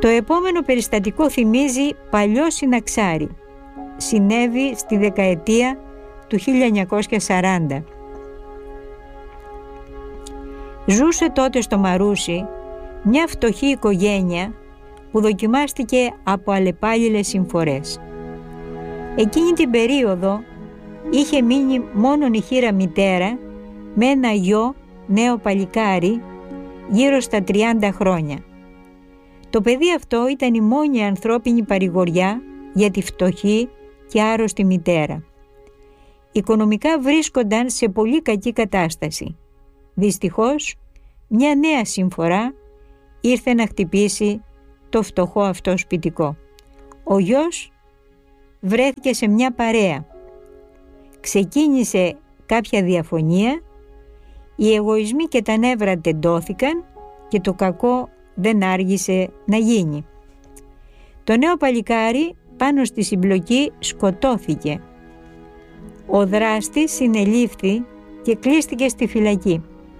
Το επόμενο περιστατικό θυμίζει παλιό συναξάρι. Συνέβη στη δεκαετία του 1940. Ζούσε τότε στο Μαρούσι μια φτωχή οικογένεια που δοκιμάστηκε από αλλεπάλληλες συμφορές. Εκείνη την περίοδο είχε μείνει μόνον η χήρα μητέρα με ένα γιο νέο παλικάρι γύρω στα 30 χρόνια. Το παιδί αυτό ήταν η μόνη ανθρώπινη παρηγοριά για τη φτωχή και άρρωστη μητέρα. Οικονομικά βρίσκονταν σε πολύ κακή κατάσταση. Δυστυχώς, μια νέα συμφορά ήρθε να χτυπήσει το φτωχό αυτό σπιτικό. Ο γιος βρέθηκε σε μια παρέα. Ξεκίνησε κάποια διαφωνία, οι εγωισμοί και τα νεύρα τεντώθηκαν και το κακό δεν άργησε να γίνει. Το νέο παλικάρι πάνω στη συμπλοκή σκοτώθηκε. Ο δράστης συνελήφθη και κλείστηκε στη φυλακή.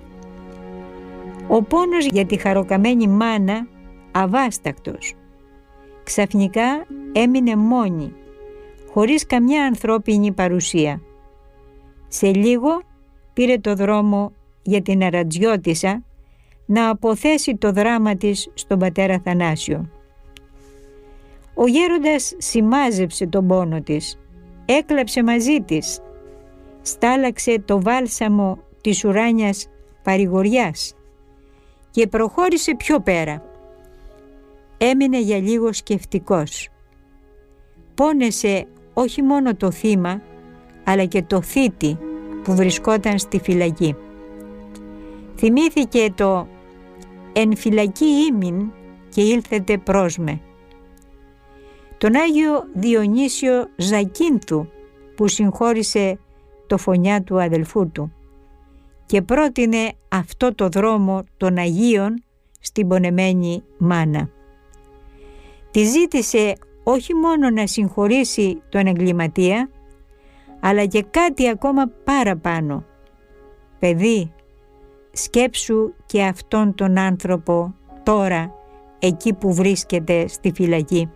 Ο πόνος για τη χαροκαμένη μάνα αβάστακτος. Ξαφνικά έμεινε μόνη, χωρίς καμιά ανθρώπινη παρουσία. Σε λίγο πήρε το δρόμο για την Αρατζιώτισσα να αποθέσει το δράμα της στον πατέρα Θανάσιο. Ο γέροντας σημάζεψε τον πόνο της, έκλαψε μαζί της, στάλαξε το βάλσαμο της ουράνιας παρηγοριάς και προχώρησε πιο πέρα. Έμεινε για λίγο σκεφτικός. Πόνεσε όχι μόνο το θύμα, αλλά και το θήτη που βρισκόταν στη φυλακή. Θυμήθηκε το «εν φυλακή ήμην και ήλθετε προς με». Τον Άγιο Διονύσιο Ζακίνθου που συγχώρησε το φωνιά του αδελφού του και πρότεινε αυτό το δρόμο των Αγίων στην πονεμένη μάνα. Τη ζήτησε όχι μόνο να συγχωρήσει τον εγκληματία, αλλά και κάτι ακόμα παραπάνω. «Παιδί, σκέψου και αυτόν τον άνθρωπο τώρα εκεί που βρίσκεται στη φυλακή.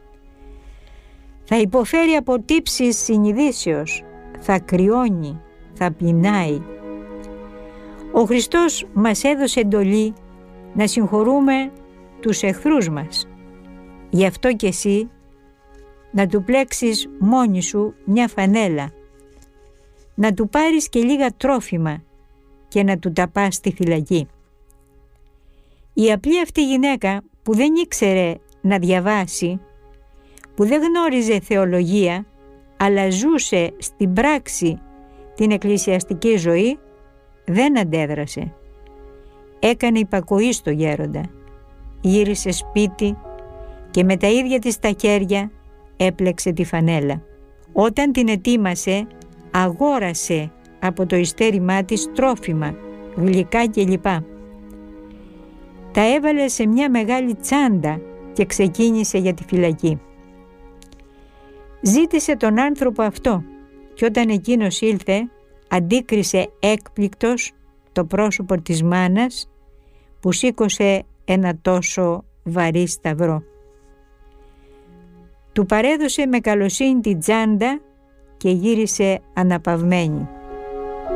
Θα υποφέρει από τύψεις συνειδήσεως, θα κρυώνει, θα πεινάει. Ο Χριστός μας έδωσε εντολή να συγχωρούμε τους εχθρούς μας. Γι' αυτό και εσύ να του πλέξεις μόνη σου μια φανέλα, να του πάρεις και λίγα τρόφιμα και να του τα πας στη φυλακή». Η απλή αυτή γυναίκα που δεν ήξερε να διαβάσει, που δεν γνώριζε θεολογία, αλλά ζούσε στην πράξη την εκκλησιαστική ζωή, δεν αντέδρασε. Έκανε υπακοή στο γέροντα. Γύρισε σπίτι και με τα ίδια της τα χέρια έπλεξε τη φανέλα. Όταν την ετοίμασε, αγόρασε από το ειστέρημά της τρόφιμα, γλυκά κλπ. Τα έβαλε σε μια μεγάλη τσάντα και ξεκίνησε για τη φυλακή. Ζήτησε τον άνθρωπο αυτό και όταν εκείνος ήλθε, αντίκρισε έκπληκτος το πρόσωπο της μάνας που σήκωσε ένα τόσο βαρύ σταυρό. Του παρέδωσε με καλοσύνη την τσάντα και γύρισε αναπαυμένη.